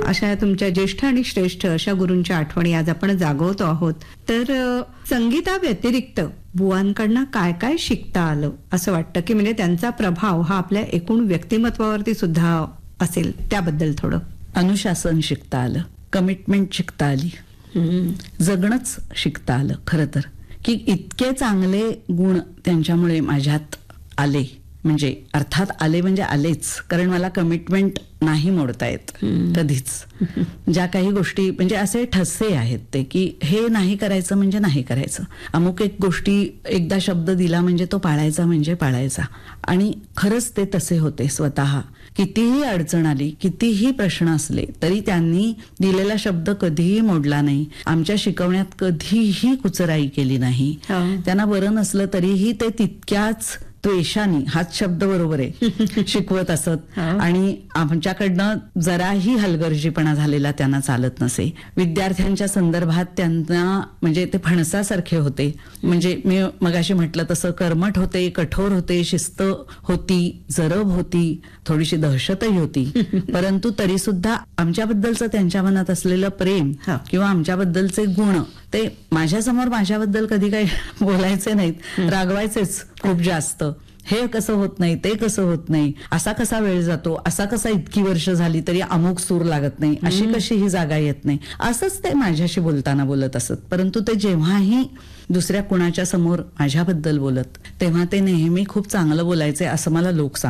अशा तुमच्या ज्येष्ठ आणि श्रेष्ठ अशा गुरूंच्या आठवणी आज आपण जागवतो आहोत. तर संगीता व्यतिरिक्त बुवांकडनं काय काय शिकता आलं असं वाटतं, की म्हणजे त्यांचा प्रभाव हा आपल्या एकूण व्यक्तिमत्वावरती सुद्धा असेल, त्याबद्दल थोडं. अनुशासन शिकता आलं, कमिटमेंट शिकता आली, जगणंच शिकता आलं. खरं तर की इतके चांगले गुण त्यांच्यामुळे माझ्यात आले, म्हणजे अर्थात आले म्हणजे आलेच, कारण मला कमिटमेंट नाही मोडता येत कधीच. ज्या काही गोष्टी म्हणजे असे ठसे आहेत ते, की हे नाही करायचं म्हणजे नाही करायचं. अमुक एक गोष्टी एकदा शब्द दिला म्हणजे तो पाळायचा म्हणजे पाळायचा. आणि खरंच ते तसे होते स्वतः. कितीही अडचण आली, कितीही प्रश्न असले तरी त्यांनी दिलेला शब्द कधीही मोडला नाही. आमच्या शिकवण्यात कधीही कुचराई केली नाही. त्यांना बरं नसलं तरीही ते तितक्याच द्वेषाने, हाच शब्द बरोबर आहे, शिकवत असत. आणि आमच्याकडनं जराही हलगर्जीपणा झालेला त्यांना चालत नसे. विद्यार्थ्यांच्या संदर्भात त्यांना म्हणजे ते फणसासारखे होते. म्हणजे मी मगाशी म्हटलं तसं कर्मठ होते, कठोर होते, शिस्त होती, जरब होती, थोडीशी दहशतही होती. परंतु तरी सुद्धा आमच्याबद्दलचं त्यांच्या मनात असलेलं प्रेम किंवा आमच्याबद्दलचे गुण ते माझ्यासमोर माझ्याबद्दल कधी काही बोलायचे नाहीत, रागवायचेच खूप जास्त. हे कसं होत नाही, ते कसं होत नाही, असा कसा वेळ जातो, असा कसा इतकी वर्ष झाली तरी अमुक सूर लागत नाही, अशी कशी ही जागा येत नाही, असंच ते माझ्याशी बोलताना बोलत असत. परंतु ते जेव्हाही दुसऱ्या कुणाच्या समोर माझ्याबद्दल बोलत तेव्हा ते नेहमी खूप चांगलं बोलायचे असं मला लोक सांगतात.